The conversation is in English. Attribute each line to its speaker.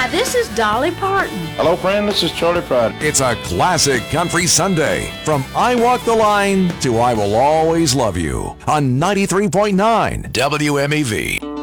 Speaker 1: Hi, this is Dolly Parton.
Speaker 2: Hello, friend. This is Charlie Pride.
Speaker 3: It's a classic country Sunday from I Walk the Line to I Will Always Love You on 93.9 WMEV.